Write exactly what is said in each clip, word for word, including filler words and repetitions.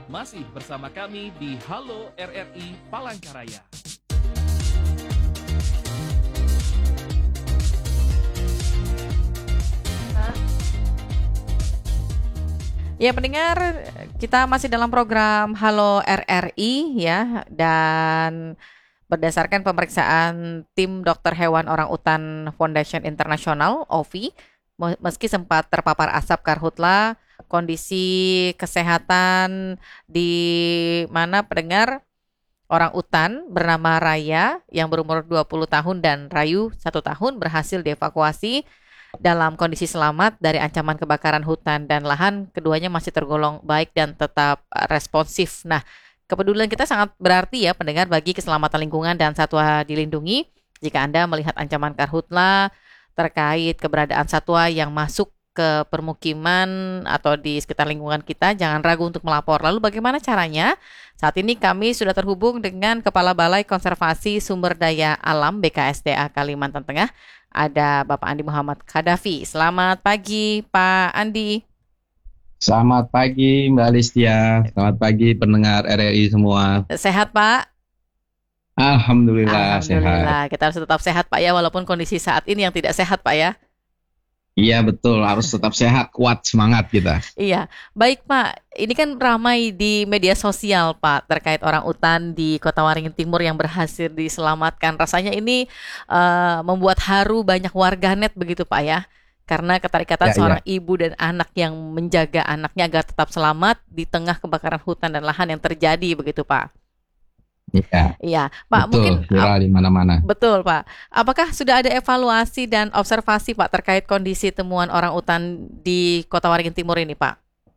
Masih bersama kami di Halo R R I Palangkaraya. Ya pendengar, kita masih dalam program Halo R R I ya, dan berdasarkan pemeriksaan tim dokter hewan orangutan Foundation International O V I, meski sempat terpapar asap karhutla, kondisi kesehatan di mana pendengar orangutan bernama Raya yang berumur dua puluh tahun dan Rayu satu tahun berhasil dievakuasi dalam kondisi selamat dari ancaman kebakaran hutan dan lahan. Keduanya masih tergolong baik dan tetap responsif. Nah, kepedulian kita sangat berarti ya pendengar bagi keselamatan lingkungan dan satwa dilindungi. Jika Anda melihat ancaman karhutla terkait keberadaan satwa yang masuk ke permukiman atau di sekitar lingkungan kita, jangan ragu untuk melapor. Lalu bagaimana caranya? Saat ini kami sudah terhubung dengan Kepala Balai Konservasi Sumber Daya Alam B K S D A Kalimantan Tengah, ada Bapak Andi Muhammad Khadafi. Selamat pagi Pak Andi. Selamat pagi Mbak Listia. Selamat pagi pendengar R R I semua. Sehat Pak? Alhamdulillah, Alhamdulillah. sehat. Kita harus tetap sehat Pak ya, walaupun kondisi saat ini yang tidak sehat Pak ya. Iya betul, harus tetap sehat, kuat, semangat kita. Iya, baik Pak. Ini kan ramai di media sosial Pak terkait orangutan di Kota Waringin Timur yang berhasil diselamatkan. Rasanya ini uh, membuat haru banyak warganet begitu Pak ya. Karena keterikatan ya, seorang ya. ibu dan anak yang menjaga anaknya agar tetap selamat di tengah kebakaran hutan dan lahan yang terjadi begitu Pak. Iya. Iya, Pak, betul, mungkin viral di mana-mana. Betul, Pak. Apakah sudah ada evaluasi dan observasi Pak terkait kondisi temuan orangutan di Kota Waringin Timur ini, Pak?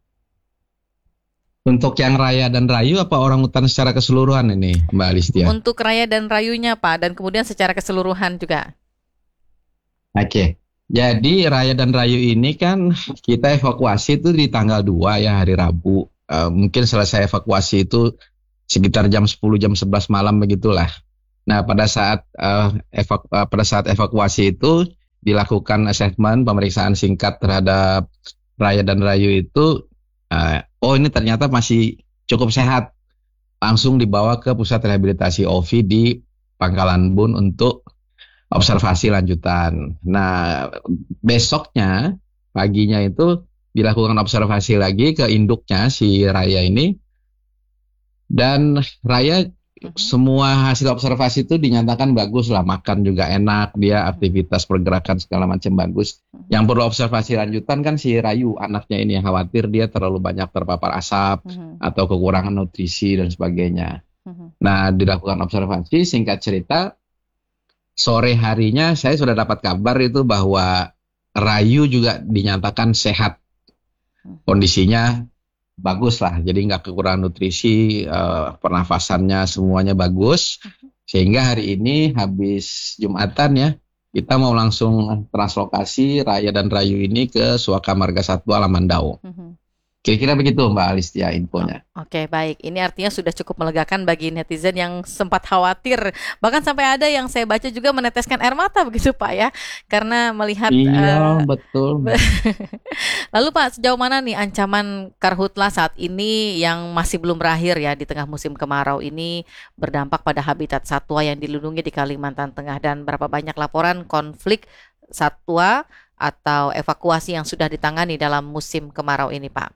Untuk yang Raya dan Rayu apa orangutan secara keseluruhan ini, Mbak Listia? Untuk Raya dan Rayunya, Pak, dan kemudian secara keseluruhan juga. Oke. Jadi Raya dan Rayu ini kan kita evakuasi itu di tanggal dua ya, hari Rabu. Uh, mungkin selesai evakuasi itu sekitar jam sepuluh, jam sebelas malam begitulah. Nah, pada saat uh, evaku- uh, pada saat evakuasi itu dilakukan asesmen pemeriksaan singkat terhadap Raya dan Rayu itu, uh, oh ini ternyata masih cukup sehat. Langsung dibawa ke pusat rehabilitasi O V I di Pangkalan Bun untuk observasi lanjutan. Nah, besoknya paginya itu dilakukan observasi lagi ke induknya si Raya ini. Dan Raya uh-huh. semua hasil observasi itu dinyatakan bagus lah, makan juga enak, dia aktivitas pergerakan segala macam bagus. Uh-huh. Yang perlu observasi lanjutan kan si Rayu, anaknya ini yang khawatir dia terlalu banyak terpapar asap uh-huh. atau kekurangan nutrisi dan sebagainya. Uh-huh. Nah, dilakukan observasi, singkat cerita, sore harinya saya sudah dapat kabar itu bahwa Rayu juga dinyatakan sehat, kondisinya bagus lah, jadi nggak kekurangan nutrisi, uh, pernafasannya semuanya bagus, sehingga hari ini habis Jumatan ya, kita mau langsung translokasi Raya dan Rayu ini ke Suaka Marga Satwa Lamandau. Uh-huh. Kira-kira begitu Mbak Alistia infonya. Oh, Oke, baik. Ini artinya sudah cukup melegakan bagi netizen yang sempat khawatir. Bahkan sampai ada yang saya baca juga meneteskan air mata begitu Pak ya. Karena melihat... Iya, uh, betul. Lalu Pak, sejauh mana nih ancaman karhutla saat ini yang masih belum berakhir ya di tengah musim kemarau ini berdampak pada habitat satwa yang dilindungi di Kalimantan Tengah, dan berapa banyak laporan konflik satwa atau evakuasi yang sudah ditangani dalam musim kemarau ini Pak?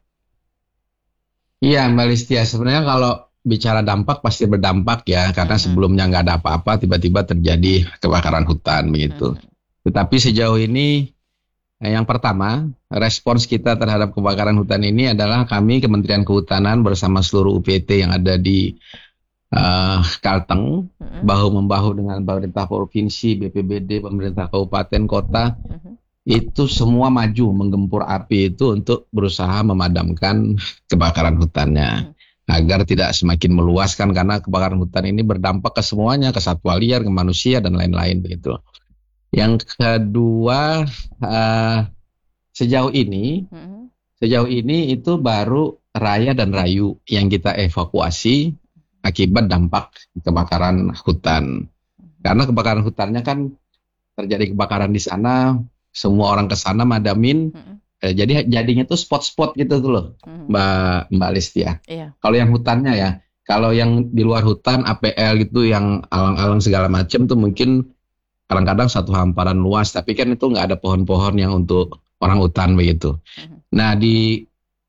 Iya Mbak Listia, sebenarnya kalau bicara dampak pasti berdampak ya, karena hmm. sebelumnya nggak ada apa-apa, tiba-tiba terjadi kebakaran hutan begitu. Hmm. Tetapi sejauh ini, yang pertama, respons kita terhadap kebakaran hutan ini adalah kami Kementerian Kehutanan bersama seluruh U P T yang ada di uh, Kalteng, hmm. bahu-membahu dengan pemerintah provinsi, B P B D, pemerintah kabupaten, kota, hmm. itu semua maju menggempur api itu untuk berusaha memadamkan kebakaran hutannya hmm. agar tidak semakin meluaskan, karena kebakaran hutan ini berdampak ke semuanya, ke satwa liar, ke manusia dan lain-lain begitu. Yang kedua, uh, sejauh ini hmm. sejauh ini itu baru Raya dan Rayu yang kita evakuasi akibat dampak kebakaran hutan. Karena kebakaran hutannya kan terjadi kebakaran di sana, semua orang ke sana madamin, hmm. Eh, jadi jadinya tuh spot-spot gitu tuh loh, Mhm. Mbak Mbak Listia. Iya. Kalau yang hutannya ya, kalau yang di luar hutan A P L gitu yang alang-alang segala macam tuh mungkin kadang-kadang satu hamparan luas, tapi kan itu nggak ada pohon-pohon yang untuk orang hutan begitu. Mhm. Nah di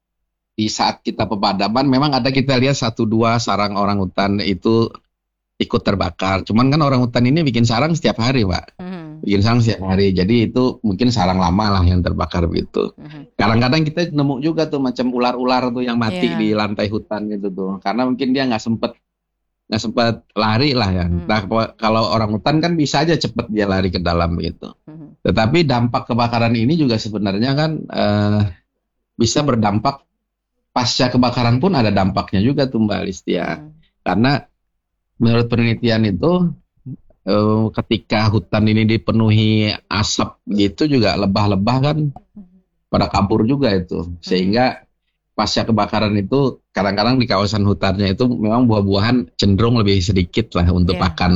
di saat kita pemadaman memang ada kita lihat satu dua sarang orang hutan itu ikut terbakar. Cuman kan orang hutan ini bikin sarang setiap hari, Pak. Mhm. Bikin sarang setiap hari. Jadi itu mungkin sarang lama lah yang terbakar begitu. Mhm. Kadang-kadang kita nemu juga tuh macam ular-ular tuh yang mati Iya. di lantai hutan gitu tuh. Karena mungkin dia nggak sempet nggak sempat lari lah ya. Hmm. Nah kalau- kalau orang hutan kan bisa aja cepet dia lari ke dalam begitu. Mhm. Tetapi dampak kebakaran ini juga sebenarnya kan eh, bisa berdampak pasca kebakaran pun ada dampaknya juga tuh Mbak Listia. Mhm. Karena menurut penelitian itu eh, ketika hutan ini dipenuhi asap gitu juga lebah-lebah kan pada kabur juga itu. Sehingga pasca kebakaran itu kadang-kadang di kawasan hutannya itu memang buah-buahan cenderung lebih sedikit lah untuk Iya. pakan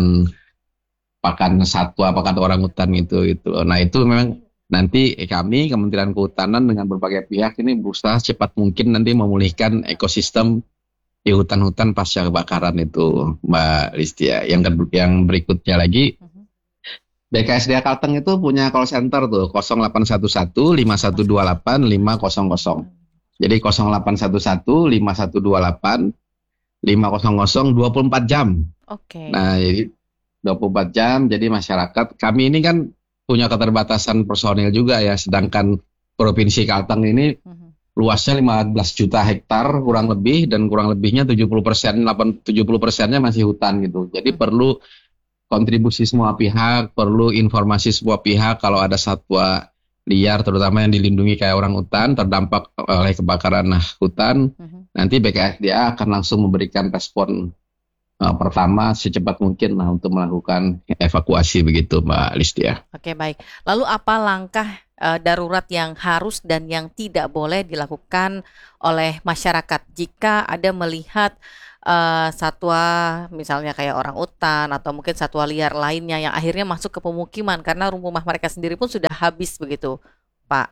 pakan satwa, pakan orang hutan itu itu. Nah itu memang nanti kami Kementerian Kehutanan dengan berbagai pihak ini berusaha cepat mungkin nanti memulihkan ekosistem di hutan-hutan pasca kebakaran itu, Mbak Listia. Yang kedua, yang berikutnya lagi, Mhm. B K S D A Kalteng itu punya call center tuh nol delapan satu satu lima satu dua delapan lima nol nol. Jadi nol delapan satu satu lima satu dua delapan lima nol nol dua puluh empat jam. Oke. Nah, jadi dua puluh empat jam. Jadi masyarakat kami ini kan punya keterbatasan personil juga ya, sedangkan Provinsi Kalteng ini Mhm. luasnya lima belas juta hektar kurang lebih, dan kurang lebihnya tujuh puluh persen, tujuh puluh persennya masih hutan gitu. Jadi Hmm. perlu kontribusi semua pihak, perlu informasi semua pihak kalau ada satwa liar terutama yang dilindungi kayak orang hutan terdampak oleh kebakaran hutan. Mhm. Nanti B K S D A akan langsung memberikan respon uh, pertama secepat mungkin lah untuk melakukan evakuasi begitu Mbak Listia. Oke, baik. Lalu apa langkah eh, darurat yang harus dan yang tidak boleh dilakukan oleh masyarakat jika ada melihat eh, satwa misalnya kayak orang utan atau mungkin satwa liar lainnya yang akhirnya masuk ke pemukiman karena rumah mereka sendiri pun sudah habis begitu, Pak?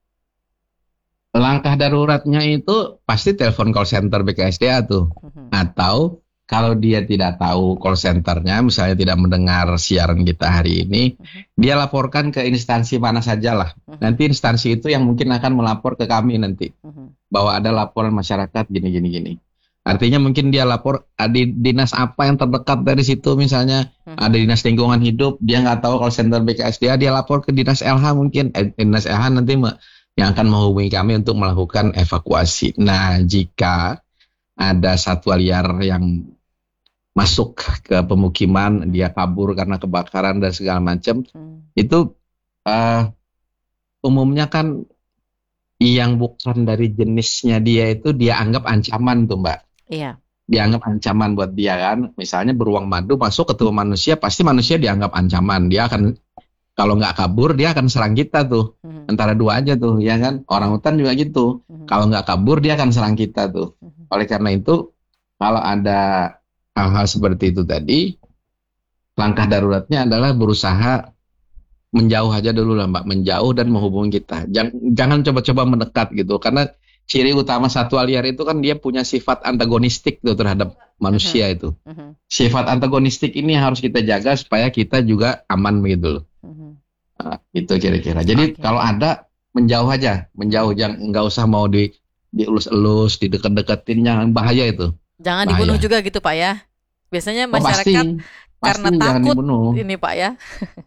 Langkah daruratnya itu pasti telepon call center B K S D A tuh. Mhm. Atau kalau dia tidak tahu call centernya, misalnya tidak mendengar siaran kita hari ini, Mhm. dia laporkan ke instansi mana saja lah. Mhm. Nanti instansi itu yang mungkin akan melapor ke kami nanti, Mhm. bahwa ada laporan masyarakat gini-gini-gini. Artinya mungkin dia lapor ah, di dinas apa yang terdekat dari situ, misalnya Mhm. ada dinas lingkungan hidup, dia nggak tahu call center B K S D A, dia lapor ke dinas L H mungkin. Eh, dinas L H nanti me- yang akan menghubungi kami untuk melakukan evakuasi. Nah, jika ada satwa liar yang masuk ke pemukiman, dia kabur karena kebakaran dan segala macam, Mhm. itu eh, umumnya kan yang bukan dari jenisnya dia itu dia anggap ancaman tuh Mbak. Iya. Dianggap ancaman buat dia kan. Misalnya beruang madu masuk ke tubuh manusia, pasti manusia dianggap ancaman. Dia akan, kalau nggak kabur, dia akan serang kita tuh. Mhm. Antara dua aja tuh, ya kan. Orang hutan juga gitu. Mhm. Kalau nggak kabur, dia akan serang kita tuh. Mhm. Oleh karena itu, kalau ada hal-hal seperti itu tadi, langkah daruratnya adalah berusaha menjauh aja dulu lah Mbak, menjauh dan menghubungi kita. Jangan, jangan coba-coba mendekat gitu, karena ciri utama satwa liar itu kan dia punya sifat antagonistik tuh terhadap manusia itu. Mhm. Sifat antagonistik ini harus kita jaga supaya kita juga aman begitu loh. Mhm. Nah, itu kira-kira. Jadi Oke. kalau ada menjauh aja, menjauh, jangan nggak usah mau di dielus-elus, didekat-deketin, jangan, bahaya itu. Jangan Bahaya. dibunuh juga gitu, Pak ya. Biasanya Oh, pasti, masyarakat pasti karena jangan takut dibunuh. ini, Pak ya.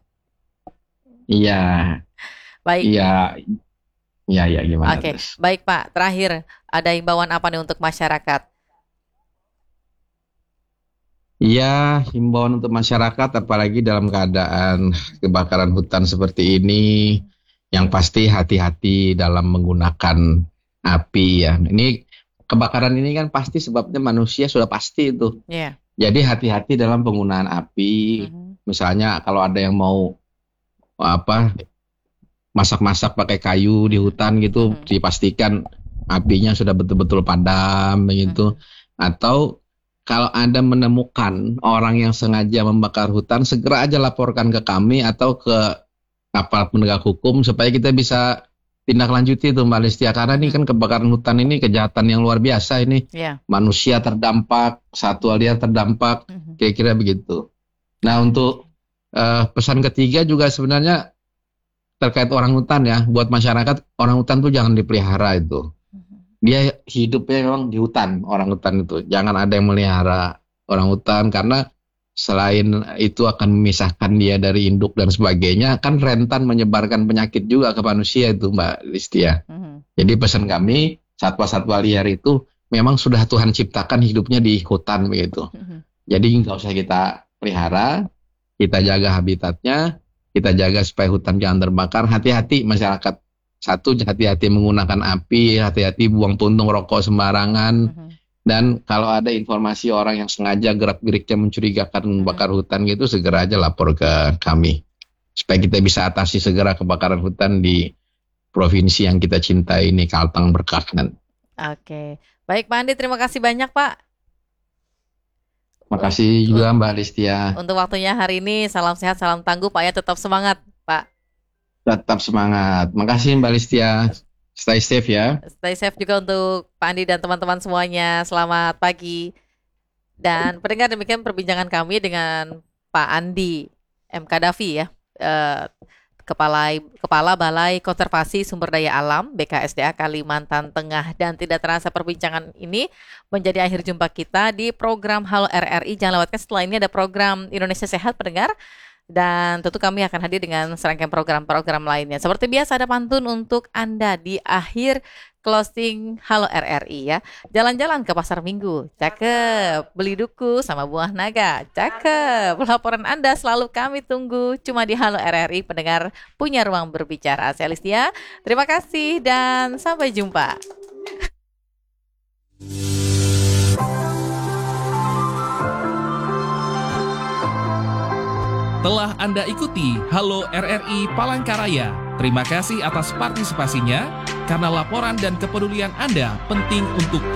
Iya, Baik. iya, iya, iya gimana Oke, terus? baik Pak. Terakhir, ada himbauan apa nih untuk masyarakat? Iya, himbauan untuk masyarakat, apalagi dalam keadaan kebakaran hutan seperti ini, yang pasti hati-hati dalam menggunakan api ya. Ini kebakaran ini kan pasti sebabnya manusia, sudah pasti itu. Iya. Jadi hati-hati dalam penggunaan api. Mhm. Misalnya kalau ada yang mau apa masak-masak pakai kayu di hutan gitu, Mhm. dipastikan apinya sudah betul-betul padam begitu. Atau kalau ada menemukan orang yang sengaja membakar hutan, segera aja laporkan ke kami atau ke aparat penegak hukum supaya kita bisa tindak lanjuti itu Mbak Listia, karena ini kan kebakaran hutan ini kejahatan yang luar biasa ini. Ya. Manusia terdampak, satwa liar terdampak, Mhm. kira-kira begitu. Nah untuk eh, pesan ketiga juga sebenarnya terkait orang hutan ya, buat masyarakat orang hutan tuh jangan dipelihara itu. Dia hidupnya memang di hutan, orang hutan itu. Jangan ada yang melihara orang hutan karena selain itu akan memisahkan dia dari induk dan sebagainya, kan rentan menyebarkan penyakit juga ke manusia itu Mbak Listia. Mhm. Jadi pesan kami, satwa-satwa liar itu memang sudah Tuhan ciptakan hidupnya di hutan begitu. Mhm. Jadi nggak usah kita pelihara, kita jaga habitatnya, kita jaga supaya hutan jangan terbakar. Hati-hati masyarakat. Satu, hati-hati menggunakan api, hati-hati buang puntung rokok sembarangan. Mhm. Dan kalau ada informasi orang yang sengaja gerak-geriknya mencurigakan membakar hutan gitu, segera aja lapor ke kami. Supaya kita bisa atasi segera kebakaran hutan di provinsi yang kita cintai ini, Kalteng Berkah. Oke. Baik Pak Andi, terima kasih banyak Pak. Makasih juga Mbak Listia. Untuk waktunya hari ini, salam sehat, salam tangguh Pak ya, tetap semangat Pak. Tetap semangat. Makasih Mbak Listia. Stay safe ya. Stay safe juga untuk Pak Andi dan teman-teman semuanya. Selamat pagi. Dan pendengar, demikian perbincangan kami dengan Pak Andi M. Kadafi ya, eh, Kepala Kepala Balai Konservasi Sumber Daya Alam B K S D A Kalimantan Tengah. Dan tidak terasa perbincangan ini menjadi akhir jumpa kita di program Halo R R I. Jangan lewatkan, setelah ini ada program Indonesia Sehat pendengar. Dan tentu kami akan hadir dengan serangkaian program-program lainnya. Seperti biasa ada pantun untuk Anda di akhir closing Halo R R I ya. Jalan-jalan ke pasar minggu, cakep. Beli duku sama buah naga, cakep. Laporan Anda selalu kami tunggu cuma di Halo R R I, pendengar punya ruang berbicara. Saya Listia, terima kasih dan sampai jumpa. Telah Anda ikuti Halo R R I Palangkaraya. Terima kasih atas partisipasinya, karena laporan dan kepedulian Anda penting untuk